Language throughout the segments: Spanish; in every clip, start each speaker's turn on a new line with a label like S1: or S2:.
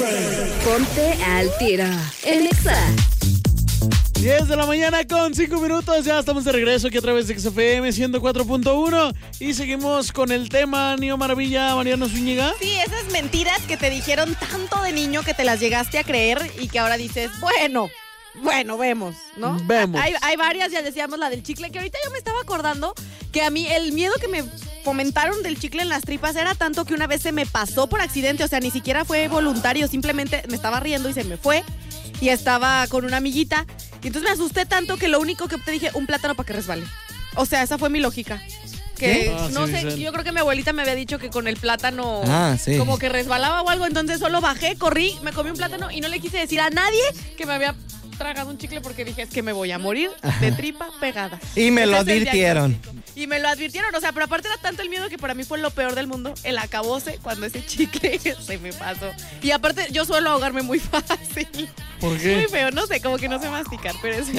S1: Ponte al tiro en Exa.
S2: 10 de la mañana con 5 minutos, ya estamos de regreso aquí a través de XFM 104.1 y seguimos con el tema Niño Maravilla, Mariano Zúñiga.
S3: Sí, esas mentiras que te dijeron tanto de niño que te las llegaste a creer y que ahora dices, bueno, vemos, ¿no?
S2: Vemos.
S3: Hay varias, ya decíamos la del chicle, que ahorita yo me estaba acordando que a mí el miedo que me fomentaron del chicle en las tripas era tanto que una vez se me pasó por accidente, o sea, ni siquiera fue voluntario, simplemente me estaba riendo y se me fue y estaba con una amiguita y entonces me asusté tanto que lo único que te dije, un plátano para que resbale. O sea, esa fue mi lógica. Que no sé, dicen. Yo creo que mi abuelita me había dicho que con el plátano como que resbalaba o algo, entonces solo bajé, corrí, me comí un plátano y no le quise decir a nadie que me había tragado un chicle porque dije, es que me voy a morir de tripa pegada.
S4: Y me lo advirtieron.
S3: Y me lo advirtieron, o sea, pero aparte era tanto el miedo que para mí fue lo peor del mundo, el acabose cuando ese chicle se me pasó. Y aparte yo suelo ahogarme muy fácil.
S2: ¿Por qué?
S3: Muy feo, no sé, como que no sé masticar, pero es...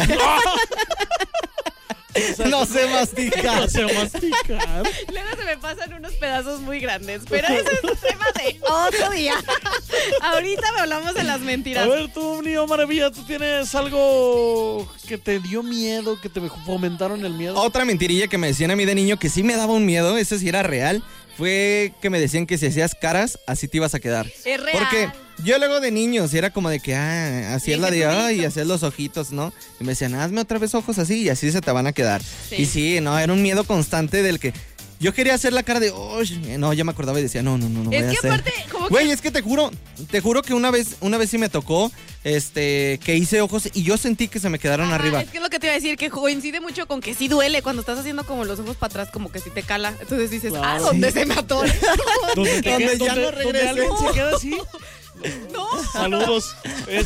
S4: No sé masticar.
S2: No sé masticar.
S3: Luego se me pasan unos pedazos muy grandes, pero ese es un tema de otro día. Ahorita me hablamos de las mentiras.
S2: A ver, tú, Niño Maravilla, ¿tú tienes algo que te dio miedo, que te fomentaron el miedo?
S4: Otra mentirilla que me decían a mí de niño que sí me daba un miedo, ese sí era real, fue que me decían que si hacías caras, así te ibas a quedar.
S3: Es real.
S4: Porque yo luego de niños era como de que, hacías la de, y hacías los ojitos, ¿no? Y me decían, hazme otra vez ojos así y así se te van a quedar.
S3: Sí.
S4: Y sí, no, era un miedo constante del que yo quería hacer la cara de, no, ya me acordaba y decía, no voy a
S3: es que
S4: hacer.
S3: aparte, como
S4: Güey,
S3: que...
S4: es que te juro que una vez sí me tocó, que hice ojos y yo sentí que se me quedaron arriba.
S3: Es que es lo que te iba a decir, que coincide mucho con que sí duele cuando estás haciendo como los ojos para atrás, como que sí te cala. Entonces dices,
S2: Claro,
S3: ¿dónde
S2: sí.
S3: se me atore?
S2: Donde
S4: ya no regrese.
S2: alguien se queda así.
S3: No.
S2: Saludos.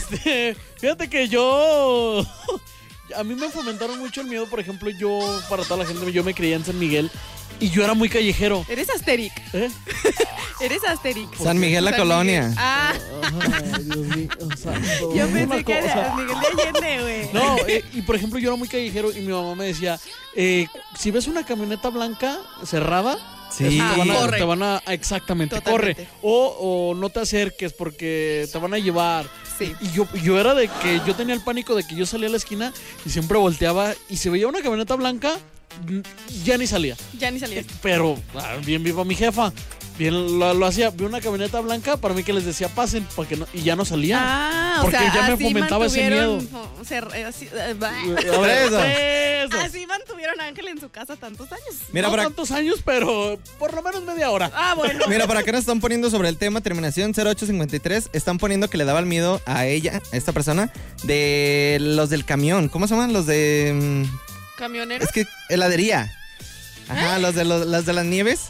S2: Fíjate que yo... A mí me fomentaron mucho el miedo, por ejemplo, yo, para toda la gente, yo me creía en San Miguel y yo era muy callejero.
S3: Eres Asterix. Eres Asterix.
S4: San Miguel la colonia.
S3: Miguel.
S2: Ay, Dios mío, santo.
S3: Yo pensé
S2: Una
S3: que era
S2: cosa.
S3: San Miguel de Allende, güey.
S2: No, y por ejemplo, yo era muy callejero y mi mamá me decía, si ves una camioneta blanca cerrada,
S4: Sí.
S3: Corre.
S2: te van a exactamente,
S3: Totalmente.
S2: corre. O no te acerques porque te van a llevar.
S3: Sí.
S2: Y yo era de que yo tenía el pánico de que yo salía a la esquina y siempre volteaba y se veía una camioneta blanca, ya ni salía.
S3: Ya ni salías.
S2: Pero bien viva mi jefa. Bien lo hacía, vi una camioneta blanca para mí que les decía pasen porque no, y ya no salía.
S3: O
S2: porque
S3: sea,
S2: ya me
S3: así
S2: fomentaba ese miedo.
S3: mantuvieron-
S2: A ver, eso.
S3: Así mantuvieron a Ángel en su casa tantos años.
S4: Mira,
S2: no
S4: para,
S2: tantos años, pero por lo menos media hora.
S3: Bueno.
S4: mira, para acá nos están poniendo sobre el tema, terminación 0853, están poniendo que le daba el miedo a ella, a esta persona, de los del camión. ¿Cómo se llaman? Los de...
S3: ¿Camionero?
S4: Es que heladería. Ajá, las de las nieves.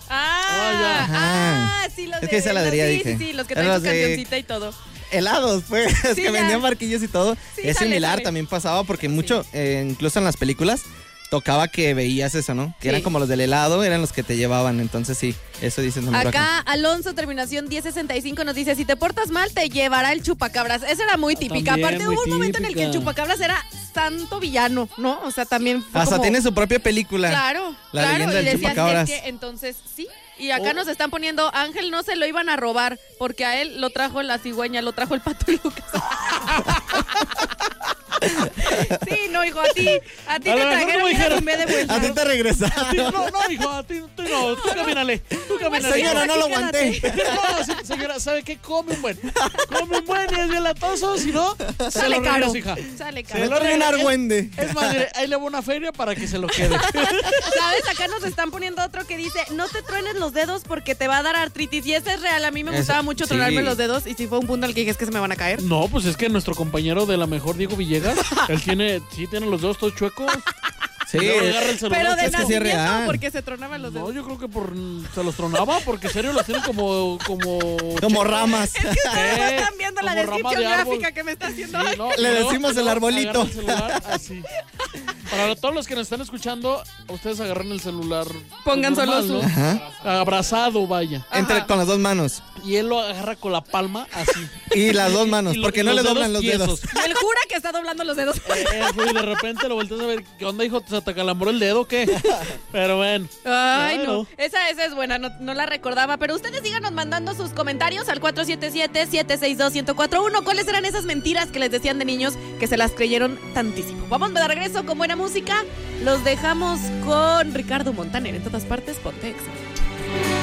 S3: Sí, los
S4: Es
S3: de...
S4: que esa heladería
S3: sí,
S4: dije.
S3: Sí, los que
S4: Eran
S3: traen
S4: los
S3: su
S4: de-
S3: camioncita y todo.
S4: Helados, pues,
S3: Sí,
S4: que
S3: ya.
S4: vendían barquillos y todo.
S3: Sí,
S4: Es
S3: sale,
S4: similar,
S3: sale.
S4: también pasaba porque mucho, incluso en las películas, tocaba que veías eso, ¿no? Que
S3: Sí.
S4: eran como los del helado, eran los que te llevaban. Entonces sí, eso dicen también por acá.
S3: Acá Alonso, terminación 1065, nos dice, si te portas mal, te llevará el chupacabras. Esa era muy típica.
S2: También,
S3: Aparte,
S2: muy
S3: hubo un momento en el que el
S2: típica.
S3: chupacabras era santo villano, ¿no? O sea, también fue
S4: Hasta
S3: como...
S4: tiene su propia película.
S3: Claro,
S4: La
S3: claro.
S4: leyenda
S3: Y
S4: del
S3: decías,
S4: chupacabras.
S3: es que entonces sí. Y acá nos están poniendo, Ángel no se lo iban a robar, porque a él lo trajo la cigüeña, lo trajo el Pato Lucas. Sí, no, hijo, a ti
S2: A
S3: te
S2: lo mejor
S3: trajeron
S2: como
S3: y era
S2: dijeron.
S3: un B de vuelta.
S4: A ti te regresaron.
S2: No, hijo, a ti tú no, tú camínale. Tú camínale.
S4: Señora, no lo aguanté.
S2: No, señora, ¿sabe qué? Come un buen y es bien latoso, si no, se
S3: Sale
S2: lo
S3: caro.
S2: regreso, hija.
S3: Sale
S4: Me
S3: caro.
S4: trae un argüende.
S2: Es más, mire, ahí le voy a una feria para que se lo quede.
S3: ¿Sabes? Acá nos están poniendo otro que dice, no te truenes los dedos porque te va a dar artritis. Y ese es real, a mí me
S4: Eso,
S3: gustaba mucho
S4: sí.
S3: tronarme los dedos. Y si fue un punto al que dije, es que se me van a caer.
S2: No, pues es que nuestro compañero de la mejor, Diego Villegas, él tiene los dedos todos chuecos.
S4: Sí.
S2: Luego agarra el celular.
S3: Pero de
S4: es que sí es
S3: nacimiento,
S4: real.
S3: porque se tronaban los
S2: No,
S3: dedos.
S2: yo creo que se los tronaba, porque en serio los tienen como
S4: Como ramas.
S3: No están viendo la
S2: como rama
S3: descripción
S2: de árbol.
S3: gráfica que me está haciendo.
S2: Sí, no,
S4: Le
S2: y luego
S4: decimos el arbolito.
S2: agarra el celular así. Para todos los que nos están escuchando, ustedes agarran el celular.
S3: Pongan
S2: normal,
S3: solo
S2: ¿no?
S4: Ajá.
S2: Abrazado, vaya.
S4: Con las dos manos.
S2: Y él lo agarra con la palma así.
S4: Y las dos manos, porque no le doblan los dedos.
S3: Y él jura que está doblando los dedos.
S2: Y de repente lo volteas a ver. ¿Qué onda, hijo? ¿Se te calambró el dedo o qué? Pero bueno.
S3: Ay,
S2: Bueno.
S3: no. Esa es buena, no la recordaba. Pero ustedes síganos mandando sus comentarios al 477-762-1041. ¿Cuáles eran esas mentiras que les decían de niños que se las creyeron tantísimo? Vamos de regreso con buena música. Los dejamos con Ricardo Montaner. En todas partes, ponte Exa.